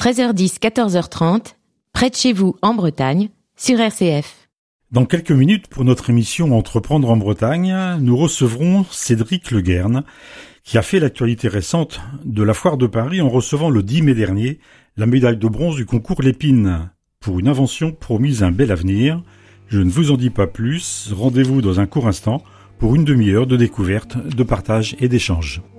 13h10, 14h30, près de chez vous en Bretagne, sur RCF. Dans quelques minutes, pour notre émission Entreprendre en Bretagne, nous recevrons Cédric Le Guern, qui a fait l'actualité récente de la Foire de Paris en recevant le 10 mai dernier la médaille de bronze du concours Lépine, pour une invention promise un bel avenir. Je ne vous en dis pas plus, rendez-vous dans un court instant pour une demi-heure de découverte, de partage et d'échange.